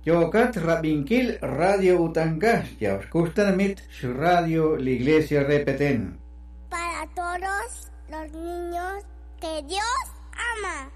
Yokat Rabinquil Radio Utancas, ya os gustan su radio la iglesia repeten. Para todos los niños que Dios ama.